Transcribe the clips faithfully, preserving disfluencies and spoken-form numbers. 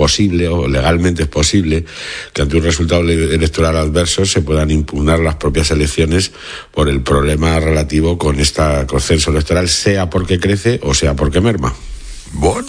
posible, o legalmente es posible, que ante un resultado electoral adverso se puedan impugnar las propias elecciones por el problema relativo con este consenso electoral, sea porque crece o sea porque merma. Bueno,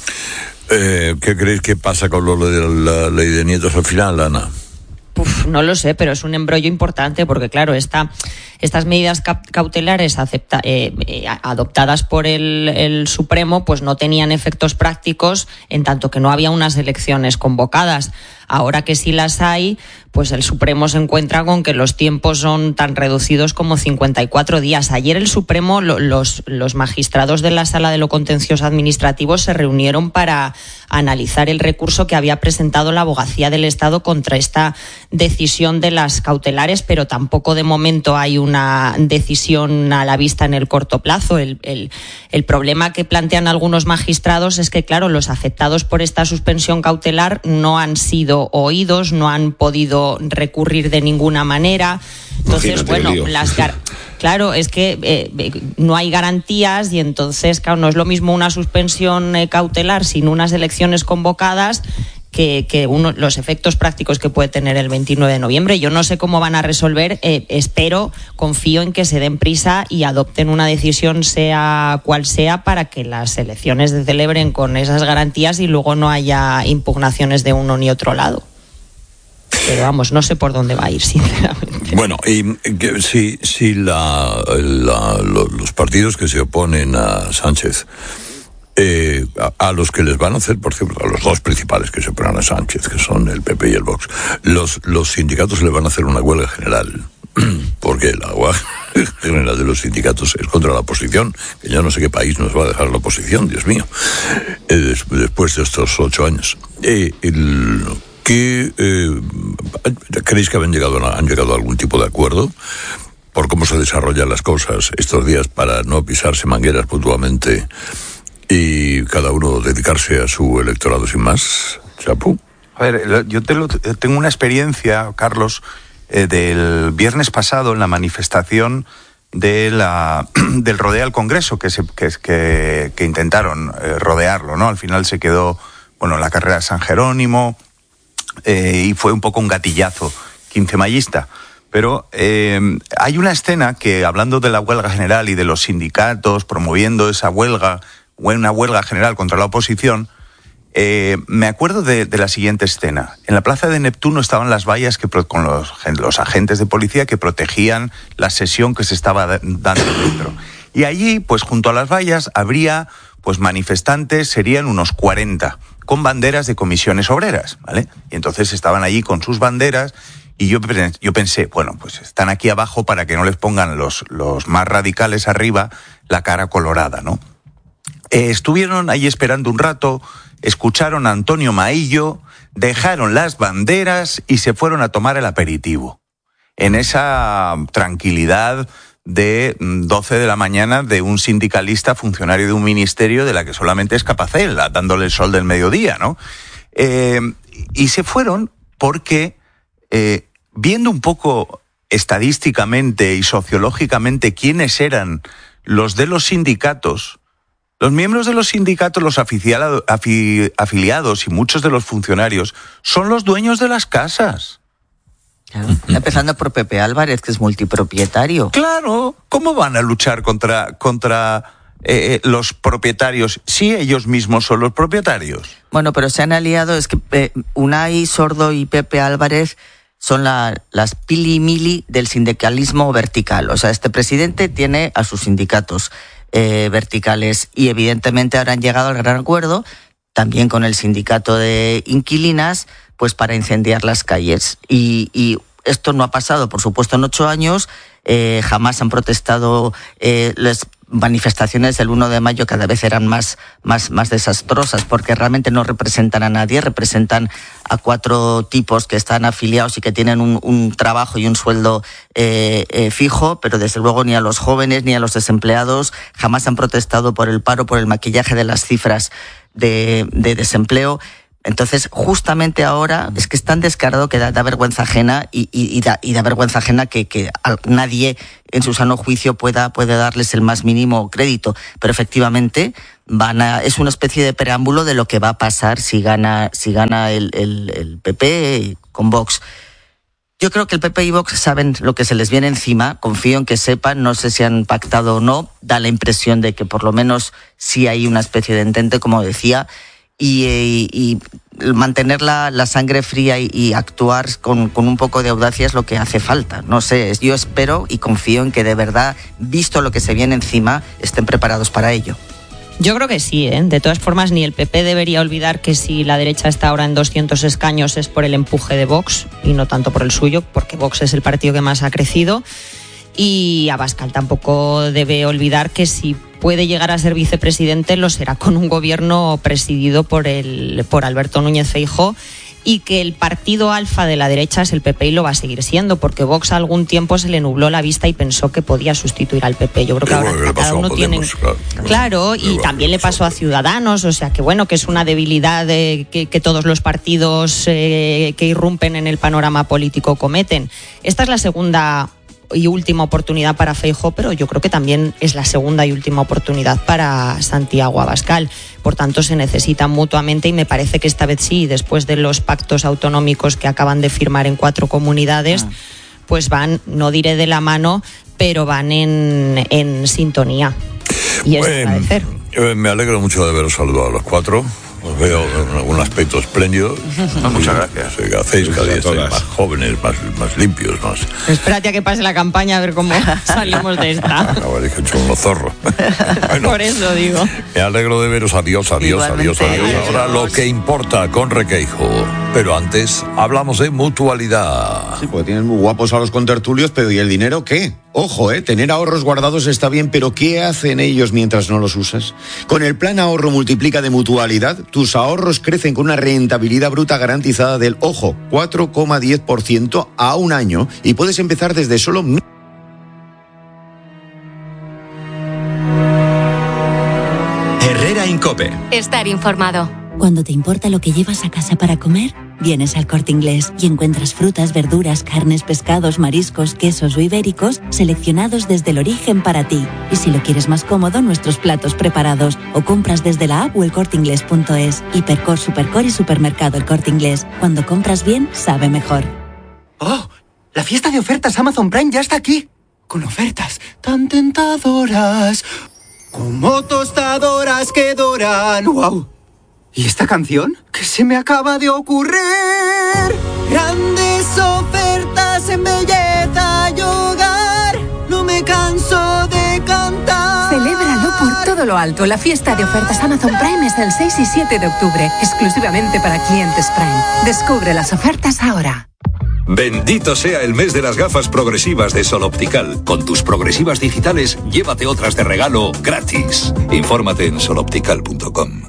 eh, ¿qué creéis que pasa con lo de la ley de nietos al final, Ana? Uf, no lo sé, pero es un embrollo importante porque, claro, esta, estas medidas cautelares acepta, eh, eh, adoptadas por el, el Supremo pues no tenían efectos prácticos en tanto que no había unas elecciones convocadas. Ahora que sí las hay, pues el Supremo se encuentra con que los tiempos son tan reducidos como cincuenta y cuatro días. Ayer el Supremo, lo, los, los magistrados de la Sala de lo Contencioso Administrativo se reunieron para analizar el recurso que había presentado la Abogacía del Estado contra esta decisión de las cautelares, pero tampoco de momento hay una decisión a la vista en el corto plazo. El, el, el problema que plantean algunos magistrados es que, claro, los afectados por esta suspensión cautelar no han sido oídos, no han podido recurrir de ninguna manera. Entonces, bueno, las gar- claro, es que eh, no hay garantías y entonces, claro, no es lo mismo una suspensión eh, cautelar sin unas elecciones convocadas que, que uno, los efectos prácticos que puede tener el veintinueve de noviembre. Yo no sé cómo van a resolver, eh, espero, confío en que se den prisa y adopten una decisión, sea cual sea, para que las elecciones se celebren con esas garantías y luego no haya impugnaciones de uno ni otro lado. Pero vamos, no sé por dónde va a ir, sinceramente. Bueno, y que, si, si la, la, los partidos que se oponen a Sánchez, eh, a, a los que les van a hacer, por ejemplo, a los dos principales que se oponen a Sánchez, que son el P P y el Vox, los, los sindicatos les van a hacer una huelga general, porque la huelga general de los sindicatos es contra la oposición, que yo no sé qué país nos va a dejar la oposición, Dios mío, eh, después de estos ocho años. Eh, el... ¿Qué, eh, ¿Creéis que han llegado, han llegado a algún tipo de acuerdo por cómo se desarrollan las cosas estos días para no pisarse mangueras mutuamente y cada uno dedicarse a su electorado sin más? ¿Chapu? A ver, yo te lo, tengo una experiencia, Carlos, eh, del viernes pasado en la manifestación de la, del rodeo al Congreso, que, se, que, que, que intentaron eh, rodearlo, ¿no? Al final se quedó, bueno, la carrera de San Jerónimo, Eh, y fue un poco un gatillazo quincemayista. Pero eh, hay una escena que, hablando de la huelga general y de los sindicatos promoviendo esa huelga, una huelga general contra la oposición, eh, me acuerdo de, de la siguiente escena. En la plaza de Neptuno estaban las vallas que, con los, los agentes de policía que protegían la sesión que se estaba dando dentro. Y allí, pues junto a las vallas, habría pues manifestantes, serían unos cuarenta, con banderas de comisiones obreras, ¿vale? Y entonces estaban allí con sus banderas y yo, yo pensé, bueno, pues están aquí abajo para que no les pongan los, los más radicales arriba la cara colorada, ¿no? Eh, estuvieron ahí esperando un rato, escucharon a Antonio Maillo, dejaron las banderas y se fueron a tomar el aperitivo. En esa tranquilidad de doce de la mañana de un sindicalista funcionario de un ministerio de la que solamente es capaz él, dándole el sol del mediodía, ¿no? Eh, y se fueron porque, eh, viendo un poco estadísticamente y sociológicamente quiénes eran los de los sindicatos, los miembros de los sindicatos, los afiliado, afi, afiliados y muchos de los funcionarios son los dueños de las casas. Claro. Empezando por Pepe Álvarez, que es multipropietario. Claro, ¿cómo van a luchar contra, contra eh, los propietarios si ellos mismos son los propietarios? Bueno, pero se han aliado, es que eh, Unai Sordo y Pepe Álvarez son la, las pili mili del sindicalismo vertical. O sea, este presidente tiene a sus sindicatos eh, verticales y evidentemente ahora han llegado al gran acuerdo, también con el sindicato de inquilinas, pues para incendiar las calles. Y, y esto no ha pasado, por supuesto, en ocho años. Eh, jamás han protestado. Eh, las manifestaciones del uno de mayo cada vez eran más, más, más desastrosas porque realmente no representan a nadie, representan a cuatro tipos que están afiliados y que tienen un, un trabajo y un sueldo eh, eh, fijo, pero desde luego ni a los jóvenes ni a los desempleados. Jamás han protestado por el paro, por el maquillaje de las cifras de, de desempleo. Entonces, justamente ahora es que es tan descarado que da, da vergüenza ajena y, y, y, da, y da vergüenza ajena que, que nadie en su sano juicio pueda, puede darles el más mínimo crédito. Pero efectivamente, van a, es una especie de preámbulo de lo que va a pasar si gana, si gana el, el, el P P con Vox. Yo creo que el P P y Vox saben lo que se les viene encima, confío en que sepan, no sé si han pactado o no, da la impresión de que por lo menos sí hay una especie de entente, como decía, y, y, y mantener la, la sangre fría y, y actuar con, con un poco de audacia es lo que hace falta. No sé, yo espero y confío en que de verdad, visto lo que se viene encima, estén preparados para ello. Yo creo que sí, ¿eh? De todas formas, ni el P P debería olvidar que si la derecha está ahora en doscientos escaños es por el empuje de Vox y no tanto por el suyo, porque Vox es el partido que más ha crecido. Y Abascal tampoco debe olvidar que si puede llegar a ser vicepresidente lo será con un gobierno presidido por, el, por Alberto Núñez Feijóo, y que el partido alfa de la derecha es el P P y lo va a seguir siendo, porque Vox algún tiempo se le nubló la vista y pensó que podía sustituir al P P. Yo creo que ahora bueno, cada uno tiene... Claro, claro y le también le pasó a Ciudadanos, o sea que bueno, que es una debilidad de, que, que todos los partidos eh, que irrumpen en el panorama político cometen. Esta es la segunda y última oportunidad para Feijóo, pero yo creo que también es la segunda y última oportunidad para Santiago Abascal. Por tanto, se necesitan mutuamente y me parece que esta vez sí, después de los pactos autonómicos que acaban de firmar en cuatro comunidades, ah. pues van, no diré de la mano, pero van en, en sintonía. Y es de agradecer. Eh, me alegro mucho de haberos saludado a los cuatro. Os veo en un aspecto espléndido. No, muchas gracias. Sí, hacéis cada día estáis más jóvenes, más, más limpios, más. Espérate a que pase la campaña a ver cómo salimos de esta. No, es que he hecho unos zorros. Bueno, por eso digo. Me alegro de veros. Adiós, adiós, adiós, adiós. adiós. Ahora lo que importa con Requeijo. Pero antes hablamos de mutualidad. Sí, porque tienes muy guapos a los contertulios, pero ¿y el dinero qué? Ojo, eh, tener ahorros guardados está bien, pero ¿qué hacen ellos mientras no los usas? Con el plan ahorro multiplica de Mutualidad, tus ahorros crecen con una rentabilidad bruta garantizada del, ojo, cuatro coma diez por ciento a un año y puedes empezar desde solo... Herrera Incope. Estar informado. Cuando te importa lo que llevas a casa para comer, vienes al Corte Inglés y encuentras frutas, verduras, carnes, pescados, mariscos, quesos o ibéricos seleccionados desde el origen para ti. Y si lo quieres más cómodo, nuestros platos preparados o compras desde la app o el corte inglés punto es. Hipercor, Supercor y Supermercado El Corte Inglés. Cuando compras bien, sabe mejor. ¡Oh! La fiesta de ofertas Amazon Prime ya está aquí. Con ofertas tan tentadoras como tostadoras que doran. ¡Wow! ¿Y esta canción? ¿Qué se me acaba de ocurrir? Grandes ofertas en belleza y hogar. No me canso de cantar. Celébralo por todo lo alto. La fiesta de ofertas Amazon Prime es el seis y siete de octubre. Exclusivamente para clientes Prime. Descubre las ofertas ahora. Bendito sea el mes de las gafas progresivas de Sol Optical. Con tus progresivas digitales, llévate otras de regalo gratis. Infórmate en sol optical punto com.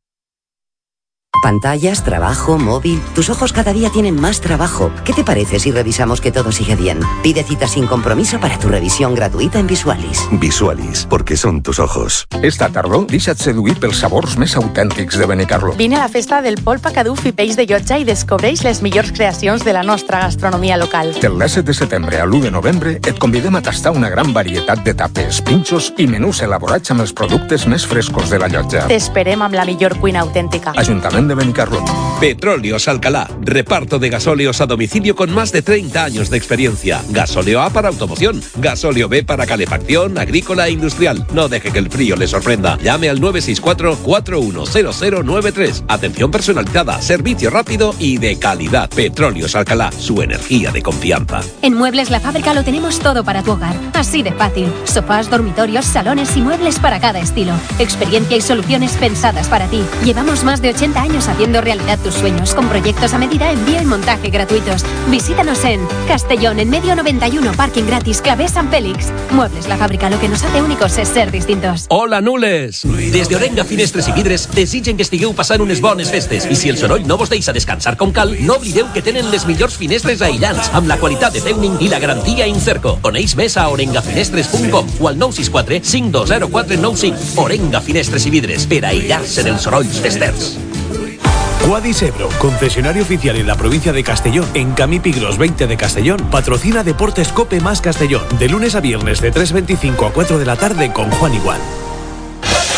Pantallas, trabajo, móvil... Tus ojos cada día tienen más trabajo. ¿Qué te parece si revisamos que todo sigue bien? Pide cita sin compromiso para tu revisión gratuïta en Visualis. Visualis, perquè són tus ojos. Esta tardor, deixa't seduir pels sabors més autèntics de Benicarló. Vine a la festa del polpa, caduf i peix de llotja i descobreix les millors creacions de la nostra gastronomia local. Del disset de setembre a l'u de novembre et convidem a tastar una gran varietat de tapes, pinxos i menús elaborats amb els productes més frescos de la llotja. T'esperem amb la millor cuina autèntica. Ajuntament de Benicarló. Petróleos Alcalá, reparto de gasóleos a domicilio con más de treinta años de experiencia. Gasóleo A para automoción, gasóleo B para calefacción, agrícola e industrial. No deje que el frío le sorprenda. Llame al nueve seis cuatro, cuatro uno cero cero nueve tres. Atención personalizada, servicio rápido y de calidad. Petróleos Alcalá, su energía de confianza. En Muebles La Fábrica lo tenemos todo para tu hogar. Así de fácil. Sofás, dormitorios, salones y muebles para cada estilo. Experiencia y soluciones pensadas para ti. Llevamos más de ochenta años haciendo realidad tus sueños con proyectos a medida, envío y montaje gratuitos. Visítanos en Castellón, en Medio noventa y uno, parking gratis, Clavé San Félix. Muebles La Fábrica, lo que nos hace únicos es ser distintos. Hola, nules! Des d'Orenga Finestres i Vidres desitgen que estigueu passant unes bones festes. I si el soroll no vos deixa descansar com cal, no oblideu que tenen les millors finestres aïllants, amb la qualitat de Teuning i la garantia Incerco. Coneix més a orenga finestres punt com o al nou sis quatre, cinc dos zero quatre nou cinc. Orenga Finestres i Vidres, per aïllar-se dels sorolls festers. Quadis Ebro, concesionario oficial en la provincia de Castellón, en Camí Pigros veinte de Castellón, patrocina Deportes Cope más Castellón, de lunes a viernes de tres veinticinco a cuatro de la tarde con Juan Igual.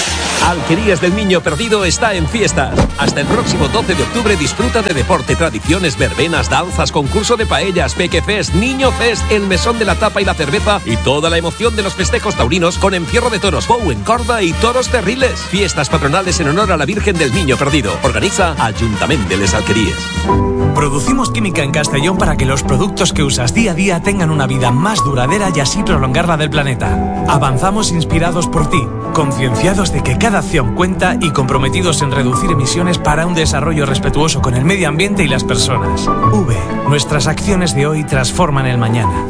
Alquerías del Niño Perdido está en fiesta. Hasta el próximo doce de octubre disfruta de deporte, tradiciones, verbenas, danzas, concurso de paellas, Pequefest, Niño Fest, el mesón de la tapa y la cerveza y toda la emoción de los festejos taurinos con encierro de toros, bow en corda y toros terribles. Fiestas patronales en honor a la Virgen del Niño Perdido. Organiza Ayuntamiento de les Alquerías. Producimos química en Castellón para que los productos que usas día a día tengan una vida más duradera y así prolongar la del planeta. Avanzamos inspirados por ti, concienciados de que cada acción cuenta y comprometidos en reducir emisiones para un desarrollo respetuoso con el medio ambiente y las personas. V, nuestras acciones de hoy transforman el mañana.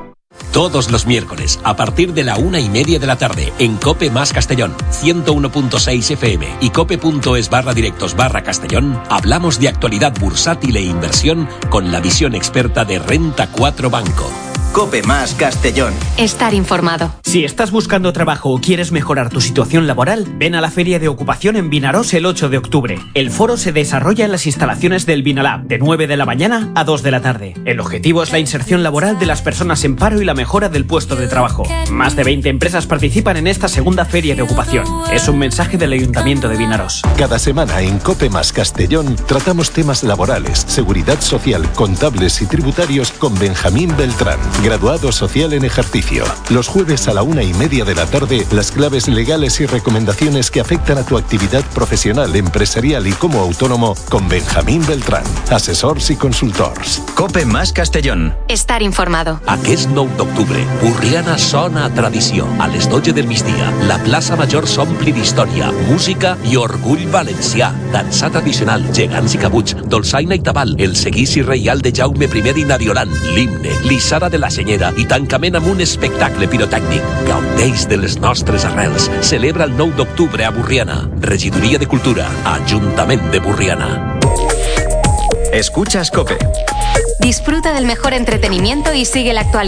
Todos los miércoles, a partir de la una y media de la tarde, en COPE más Castellón, ciento uno punto seis F M y cope.es barra directos barra Castellón, hablamos de actualidad bursátil e inversión con la visión experta de Renta cuatro Banco. COPE más Castellón. Estar informado. Si estás buscando trabajo o quieres mejorar tu situación laboral, ven a la Feria de Ocupación en Vinarós el ocho de octubre. El foro se desarrolla en las instalaciones del Vinalab, de nueve de la mañana a dos de la tarde. El objetivo es la inserción laboral de las personas en paro y la mejora del puesto de trabajo. Más de veinte empresas participan en esta segunda Feria de Ocupación. Es un mensaje del Ayuntamiento de Vinarós. Cada semana en COPE más Castellón tratamos temas laborales, seguridad social, contables y tributarios con Benjamín Beltrán, graduado social en ejercicio. Los jueves a la una y media de la tarde, las claves legales y recomendaciones que afectan a tu actividad profesional, empresarial y como autónomo con Benjamín Beltrán, asesors y consultors. COPE más Castellón. Estar informado. Aquest nou d'octubre, Borriana sona a tradició. A les dotze del migdia, la plaça Major s'ompli d'història, música i orgull valencià. Dansa tradicional, gegants i cabuts, dolçaina i tabal, el seguici reial de Jaume primer i Nadiolan, l'himne, l'issada de la senyera i tancament amb un espectacle pirotècnic. Gaudeix de les nostres arrels. Celebra el nou d'octubre a Borriana. Regidoria de Cultura, Ajuntament de Borriana. Escuchas COPE. Disfruta del mejor entretenimiento y sigue la actualidad.